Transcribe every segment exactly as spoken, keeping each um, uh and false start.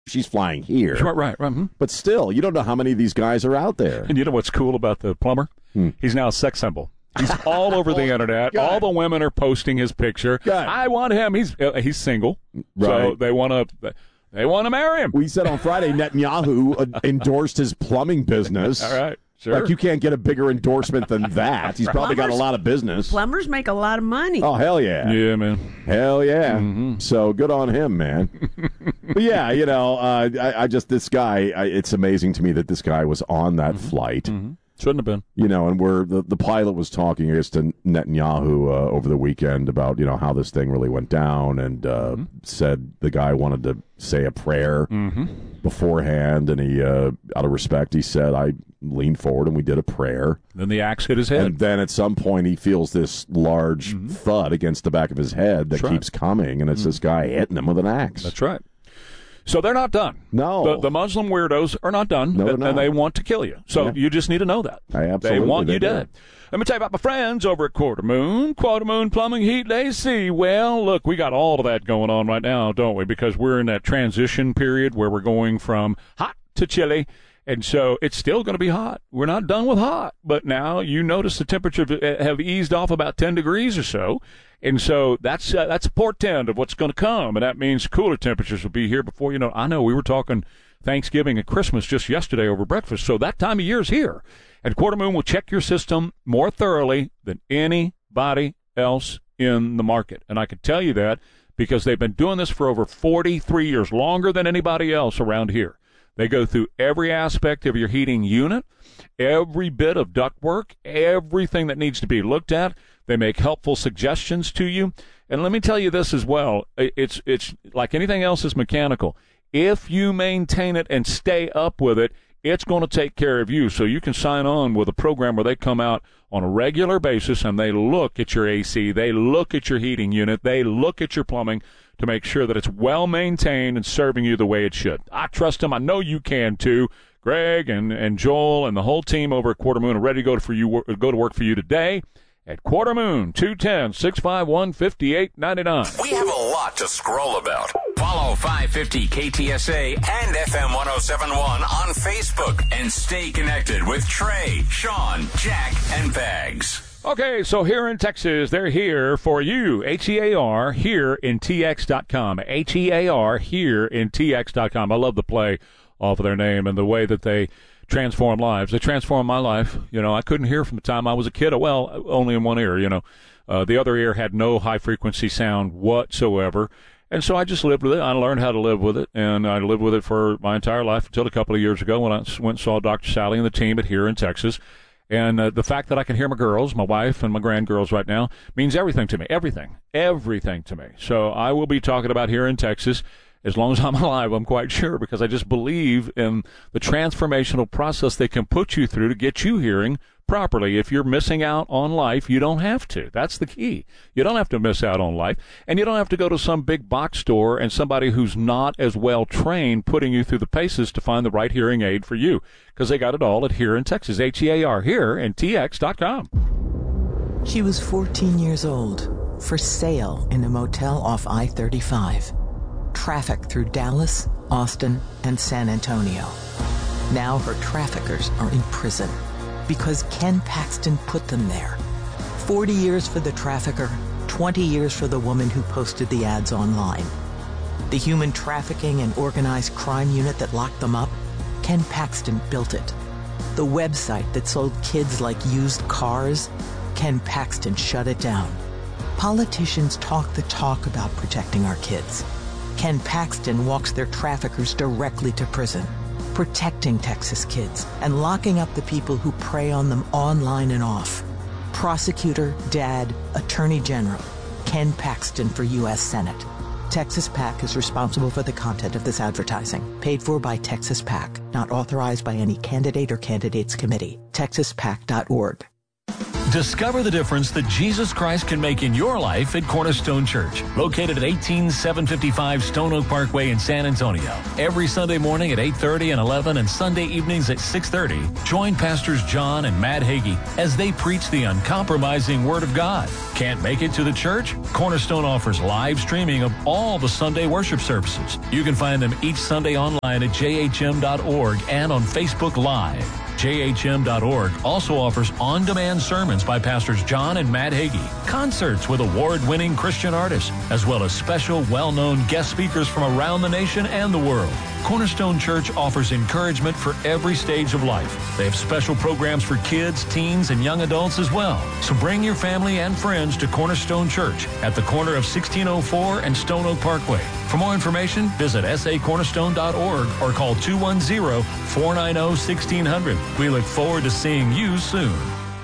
she's flying here. Right, right, right. Mm-hmm. But still, you don't know how many of these guys are out there. And you know what's cool about the plumber? Hmm. He's now a sex symbol. He's all over the internet. God. All the women are posting his picture. God. I want him. He's uh, he's single, right. So they want to they want to marry him. We said on Friday Netanyahu uh, endorsed his plumbing business. All right, sure. Like you can't get a bigger endorsement than that. He's probably plumbers, got a lot of business. Plumbers make a lot of money. Oh hell yeah, yeah, man. Hell yeah. Mm-hmm. So good on him, man. But yeah, you know, uh, I, I just this guy. I, it's amazing to me that this guy was on that mm-hmm. flight. Mm-hmm. Shouldn't have been. You know, and where the, the pilot was talking, I guess, to Netanyahu uh, over the weekend about, you know, how this thing really went down and uh, mm-hmm. said the guy wanted to say a prayer mm-hmm. beforehand. And he, uh, out of respect, he said, I leaned forward and we did a prayer. Then the axe hit his head. And then at some point he feels this large mm-hmm. thud against the back of his head that That's keeps right. coming. And it's mm-hmm. this guy hitting him with an axe. That's right. So they're not done. No. The, the Muslim weirdos are not done, no, and, not. and they want to kill you. So yeah. you just need to know that. I absolutely They want they you do. dead. Let me tell you about my friends over at Quarter Moon. Quarter Moon Plumbing, Heat, and A C. Well, look, we got all of that going on right now, don't we? Because we're in that transition period where we're going from hot to chilly. And so it's still going to be hot. We're not done with hot. But now you notice the temperature have eased off about ten degrees or so. And so that's uh, that's a portend of what's going to come. And that means cooler temperatures will be here before, you know, I know we were talking Thanksgiving and Christmas just yesterday over breakfast. So that time of year is here. And Quarter Moon will check your system more thoroughly than anybody else in the market. And I can tell you that because they've been doing this for over forty-three years, longer than anybody else around here. They go through every aspect of your heating unit, every bit of ductwork, everything that needs to be looked at. They make helpful suggestions to you. And let me tell you this as well. It's it's like anything else is mechanical. If you maintain it and stay up with it, it's going to take care of you. So you can sign on with a program where they come out on a regular basis and they look at your A C, they look at your heating unit, they look at your plumbing to make sure that it's well maintained and serving you the way it should. I trust them. I know you can too. Greg and, and Joel and the whole team over at Quarter Moon are ready to go to, for you, go to work for you today at Quarter Moon, two one zero, six five one, five eight nine nine. We have a lot to scroll about. Follow five fifty K T S A and F M one oh seven point one on Facebook and stay connected with Trey, Sean, Jack, and Bags. Okay, so here in Texas, they're here for you. H E A R, here in T X dot com. H E A R, here in T X dot com. I love the play off of their name and the way that they transform lives. They transformed my life. You know, I couldn't hear from the time I was a kid. Well, only in one ear, you know. Uh, the other ear had no high-frequency sound whatsoever. And so I just lived with it. I learned how to live with it, and I lived with it for my entire life until a couple of years ago when I went and saw Doctor Sally and the team at Here in Texas. And uh, the fact that I can hear my girls, my wife and my grandgirls right now, means everything to me. Everything. Everything to me. So I will be talking about Here in Texas as long as I'm alive, I'm quite sure, because I just believe in the transformational process they can put you through to get you hearing properly. If you're missing out on life, you don't have to. That's the key. You don't have to miss out on life, and you don't have to go to some big box store and somebody who's not as well trained putting you through the paces to find the right hearing aid for you, because they got it all at Here in Texas. H E A R, here in T X dot com. She was fourteen years old, for sale in a motel off I thirty-five. Traffic through Dallas, Austin, and San Antonio. Now her traffickers are in prison because Ken Paxton put them there. forty years for the trafficker, twenty years for the woman who posted the ads online. The human trafficking and organized crime unit that locked them up, Ken Paxton built it. The website that sold kids like used cars, Ken Paxton shut it down. Politicians talk the talk about protecting our kids. Ken Paxton walks their traffickers directly to prison, protecting Texas kids and locking up the people who prey on them online and off. Prosecutor, Dad, Attorney General, Ken Paxton for U S Senate. Texas PAC is responsible for the content of this advertising. Paid for by Texas PAC. Not authorized by any candidate or candidates committee. texas pac dot org. Discover the difference that Jesus Christ can make in your life at Cornerstone Church, located at eighteen seven fifty-five Stone Oak Parkway in San Antonio. Every Sunday morning at eight thirty and eleven and Sunday evenings at six thirty, join Pastors John and Matt Hagee as they preach the uncompromising Word of God. Can't make it to the church? Cornerstone offers live streaming of all the Sunday worship services. You can find them each Sunday online at j h m dot org and on Facebook Live. j h m dot org also offers on-demand sermons by Pastors John and Matt Hagee, concerts with award-winning Christian artists, as well as special well-known guest speakers from around the nation and the world. Cornerstone Church offers encouragement for every stage of life. They have special programs for kids, teens, and young adults as well. So bring your family and friends to Cornerstone Church at the corner of sixteen oh four and Stone Oak Parkway. For more information, visit s a cornerstone dot org or call two one zero, four nine zero, one six zero zero. We look forward to seeing you soon.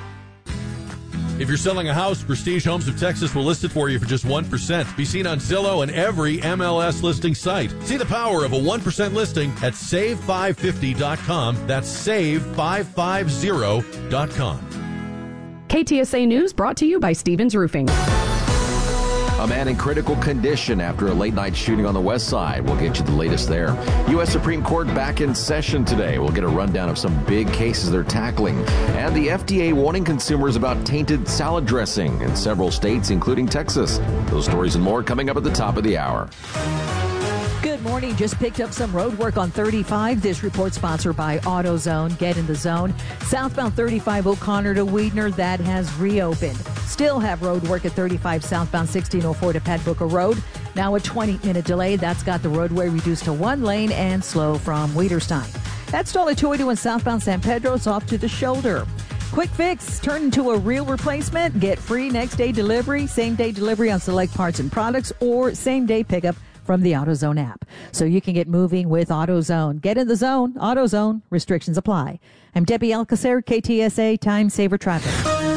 If you're selling a house, Prestige Homes of Texas will list it for you for just one percent. Be seen on Zillow and every M L S listing site. See the power of a one percent listing at save five fifty dot com. That's save five fifty dot com. K T S A News brought to you by Stevens Roofing. A man in critical condition after a late-night shooting on the west side. We'll get you the latest there. U S Supreme Court back in session today. We'll get a rundown of some big cases they're tackling. And the F D A warning consumers about tainted salad dressing in several states, including Texas. Those stories and more coming up at the top of the hour. Good morning. Just picked up some road work on thirty-five. This report sponsored by AutoZone. Get in the zone. Southbound thirty-five O'Connor to Weidner, that has reopened. Still have road work at thirty-five southbound sixteen oh four to Pat Booker Road. Now a twenty minute delay. That's got the roadway reduced to one lane and slow from Weiderstein. That stall at two eighty-one southbound San Pedro's off to the shoulder. Quick Fix turned into a real replacement. Get free next day delivery, same day delivery on select parts and products, or same day pickup from the AutoZone app. So you can get moving with AutoZone. Get in the zone. AutoZone. Restrictions apply. I'm Debbie Alcacer, K T S A Time Saver Traffic.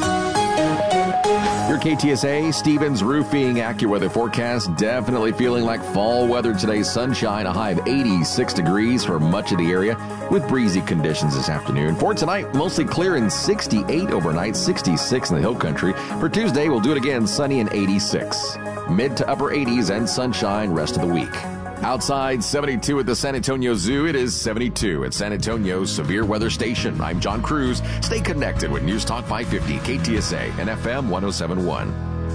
Your K T S A Stevens Roofing AccuWeather forecast. Definitely feeling like fall weather today. Sunshine, a high of eighty-six degrees for much of the area with breezy conditions this afternoon. For tonight, mostly clear and sixty-eight overnight, sixty-six in the hill country. For Tuesday, we'll do it again, sunny and eighty-six. Mid to upper eighties and sunshine rest of the week. Outside, seventy-two at the San Antonio Zoo. It is seventy-two at San Antonio's Severe Weather Station. I'm John Cruz. Stay connected with News Talk five fifty, K T S A, and F M one oh seven point one.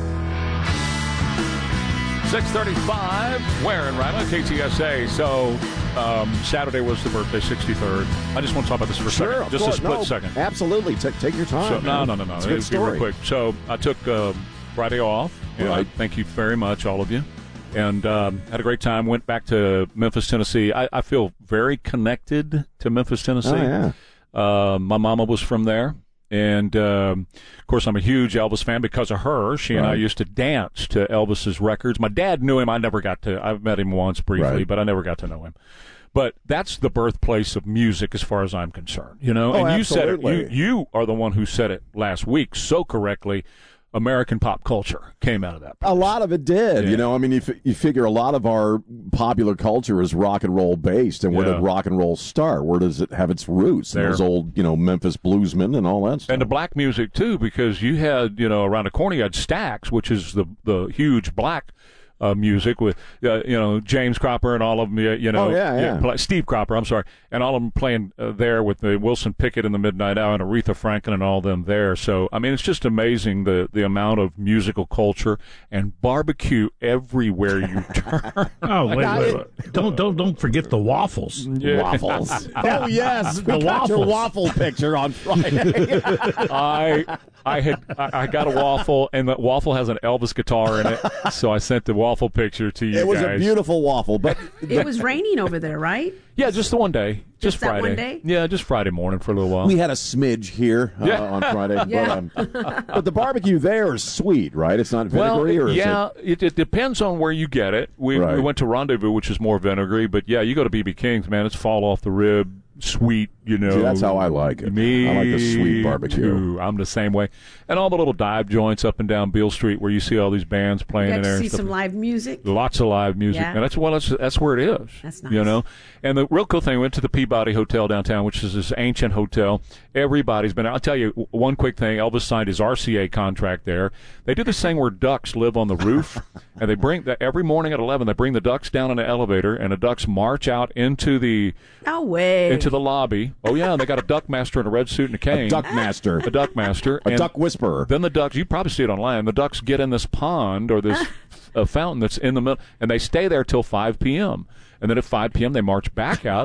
six thirty-five, Warren Ryla, K T S A. So, um, Saturday was the birthday, sixty-third. I just want to talk about this for a sure, second. Just course. a split no, second. Absolutely. Take, take your time. So, no, no, no, no. It's a good It'll be real story. quick. So, I took uh, Friday off. And right. I thank you very much, all of you. And um, had a great time. Went back to Memphis, Tennessee. I, I feel very connected to Memphis, Tennessee. Oh, yeah. Uh, my mama was from there. And, um, of course, I'm a huge Elvis fan because of her. She and Right. I used to dance to Elvis's records. My dad knew him. I never got to. I've met him once briefly, Right. but I never got to know him. But that's the birthplace of music as far as I'm concerned. You know, Oh, and you said it. absolutely. You, you are the one who said it last week so correctly. American pop culture came out of that place. A lot of it did. Yeah. You know, I mean, you, f- you figure a lot of our popular culture is rock and roll based. And where Yeah. did rock and roll start? Where does it have its roots? There. Those old, you know, Memphis bluesmen and all that stuff. And the black music, too, because you had, you know, around the corner, you had Stax, which is the the huge black uh, music with, uh, you know, James Cropper and all of them, you, you know. Oh, yeah, yeah. play, Steve Cropper, I'm sorry. And all of them playing uh, there with the Wilson Pickett in the Midnight Hour and Aretha Franklin and all them there. So, I mean, it's just amazing the, the amount of musical culture and barbecue everywhere you turn. Oh, wait, wait, wait. Don't, don't, don't forget the waffles. Yeah. Waffles. Oh, yes. We The got your waffles. waffle picture on Friday. I I had I I got a waffle, and the waffle has an Elvis guitar in it, so I sent the waffle picture to you It was guys. a beautiful waffle, but It was raining over there, right? Yeah, just the one day, just, Just that Friday. one day? Yeah, just Friday morning for a little while. we had a smidge here uh, Yeah. on Friday. Yeah. But, um, but the barbecue there is sweet, right? It's not well, vinegary, or is yeah, it? it, it depends on where you get it. We, Right. we went to Rendezvous, which is more vinegary, but yeah, you go to B B King's, man, it's fall off the rib, sweet, You know, See, that's how I like it. Me I like the sweet barbecue. Too. I'm the same way. And all the little dive joints up and down Beale Street where you see all these bands playing You in got there. to and see stuff. some live music. Lots of live music. Yeah. And that's well, that's, that's where it is. That's nice. You know? And the real cool thing, we went to the Peabody Hotel downtown, which is this ancient hotel. Everybody's been I'll tell you one quick thing. Elvis signed his R C A contract there. They do this thing where ducks live on the roof, and they bring the, every morning at eleven, they bring the ducks down in the elevator, and the ducks march out into the No way. into the lobby. Oh, yeah, and they got a duck master in a red suit and a cane. A duck master. A duck master. A and duck whisperer. Then the ducks, you probably see it online, the ducks get in this pond or this uh, fountain that's in the middle, and they stay there till five p.m. And then at five p.m. they march back out.